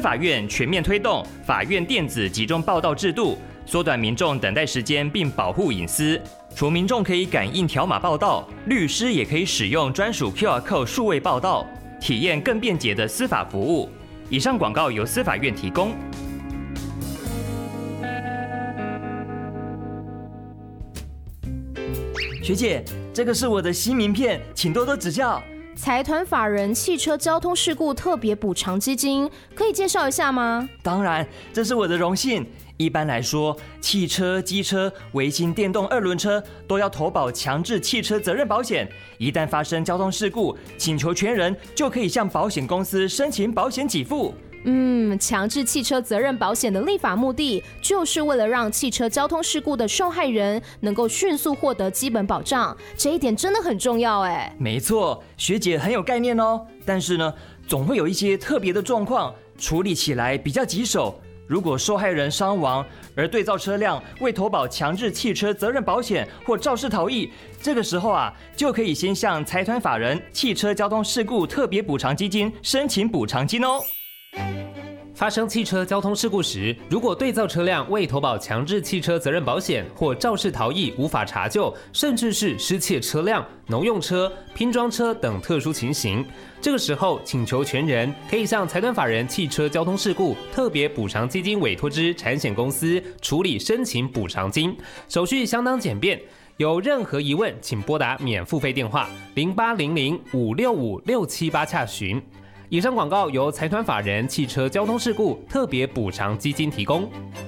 法院全面推动法院电子集中报到制度，缩短民众等待时间，并保护隐私。除民众可以感应条码报到，律师也可以使用专属 QR Code 数位报到，体验更便捷的司法服务。以上广告由司法院提供。学姐，这个是我的新名片，请多多指教。 财团法人汽车交通事故特别补偿基金，可以介绍一下吗？ 当然，这是我的荣幸。一般来说，汽车、机车、微型电动二轮车都要投保强制汽车责任保险。一旦发生交通事故，请求权人就可以向保险公司申请保险给付。 强制汽车责任保险的立法目的，就是为了让汽车交通事故的受害人能够迅速获得基本保障，这一点真的很重要哎。 没错，学姐很有概念哦。但是呢，总会有一些特别的状况，处理起来比较棘手。如果受害人伤亡，而对造车辆未投保强制汽车责任保险或肇事逃逸，这个时候就可以先向财团法人汽车交通事故特别补偿基金申请补偿金哦。 发生汽车交通事故时，如果对造车辆未投保强制汽车责任保险或肇事逃逸无法查救，甚至是失窃车辆、农用车、拼装车等特殊情形，这个时候请求权人可以向财团法人汽车交通事故特别补偿基金委托之产险公司处理申请补偿金，手续相当简便。有任何疑问，请拨打免付费电话0800-565-678洽询。以上广告由财团法人汽车交通事故特别补偿基金提供。